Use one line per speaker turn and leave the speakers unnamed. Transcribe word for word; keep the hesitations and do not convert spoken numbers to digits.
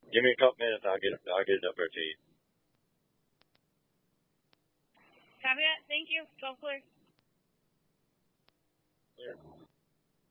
Give me a couple minutes. I'll get I'll get it up there to you.
Copy that. Thank you. twelve clear.
Yeah.